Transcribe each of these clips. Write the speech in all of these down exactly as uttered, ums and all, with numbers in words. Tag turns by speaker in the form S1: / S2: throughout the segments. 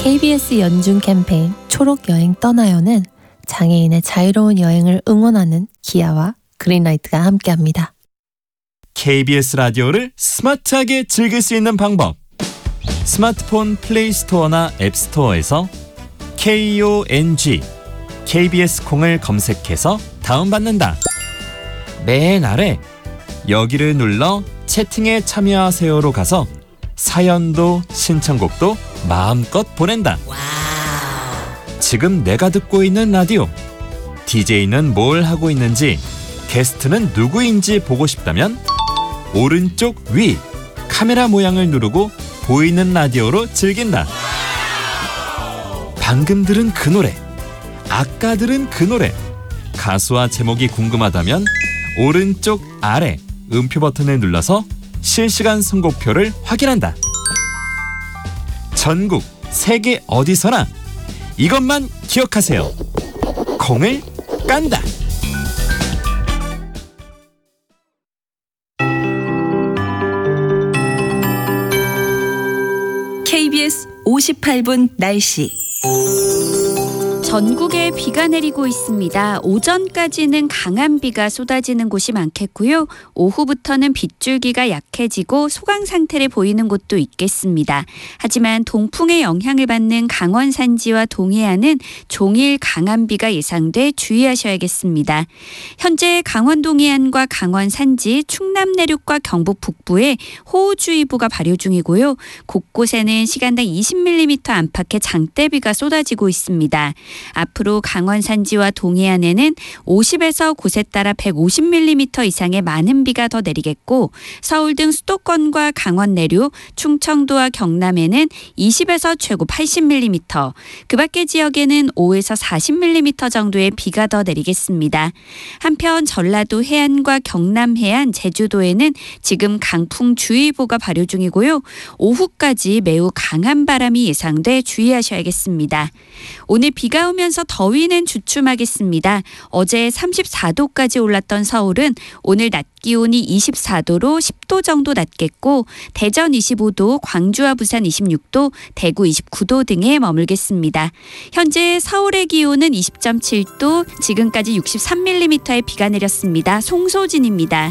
S1: 케이비에스 연중 캠페인 초록 여행 떠나요는 장애인의 자유로운 여행을 응원하는 기아와 그린라이트가 함께합니다.
S2: 케이비에스 라디오를 스마트하게 즐길 수 있는 방법. 스마트폰 플레이 스토어나 앱 스토어에서 콩, 케이비에스 콩을 검색해서 다운받는다. 맨 아래 여기를 눌러 채팅에 참여하세요로 가서 사연도 신청곡도 마음껏 보낸다. 지금 내가 듣고 있는 라디오, 디제이는 뭘 하고 있는지, 게스트는 누구인지 보고 싶다면 오른쪽 위 카메라 모양을 누르고 보이는 라디오로 즐긴다. 방금 들은 그 노래, 아까 들은 그 노래, 가수와 제목이 궁금하다면 오른쪽 아래 음표 버튼을 눌러서 실시간 선곡표를 확인한다. 전국 세계 어디서나 이것만 기억하세요. 콩을 깐다.
S3: 케이비에스 오십팔 분 날씨. 전국에 비가 내리고 있습니다. 오전까지는 강한 비가 쏟아지는 곳이 많겠고요. 오후부터는 빗줄기가 약해지고 소강 상태를 보이는 곳도 있겠습니다. 하지만 동풍의 영향을 받는 강원 산지와 동해안은 종일 강한 비가 예상돼 주의하셔야겠습니다. 현재 강원 동해안과 강원 산지, 충남 내륙과 경북 북부에 호우주의보가 발효 중이고요. 곳곳에는 시간당 이십 밀리미터 안팎의 장대비가 쏟아지고 있습니다. 앞으로 강원 산지와 동해안에는 오십에서 곳에 따라 백오십 밀리미터 이상의 많은 비가 더 내리겠고, 서울 등 수도권과 강원 내륙, 충청도와 경남에는 이십에서 최고 팔십 밀리미터, 그 밖의 지역에는 오에서 사십 밀리미터 정도의 비가 더 내리겠습니다. 한편 전라도 해안과 경남 해안, 제주도에는 지금 강풍주의보가 발효 중이고요. 오후까지 매우 강한 바람이 예상돼 주의하셔야겠습니다. 오늘 비가 오면서 더위는 주춤하겠습니다. 어제 삼십사 도까지 올랐던 서울은 오늘 낮 기온이 이십사 도로 십 도 정도 낮겠고, 대전 이십오 도, 광주와 부산 이십육 도, 대구 이십구 도 등에 머물겠습니다. 현재 서울의 기온은 이십 점 칠 도, 지금까지 육십삼 밀리미터의 비가 내렸습니다. 송소진입니다.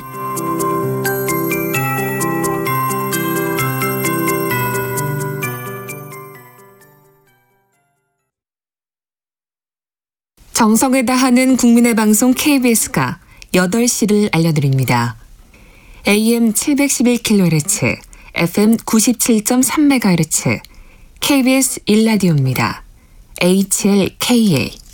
S4: 정성을 다하는 국민의 방송 케이비에스가 여덟 시를 알려드립니다. 에이엠 칠백십일 킬로헤르츠, 에프엠 구십칠 점 삼 메가헤르츠, 케이비에스 일 라디오입니다. 에이치엘케이에이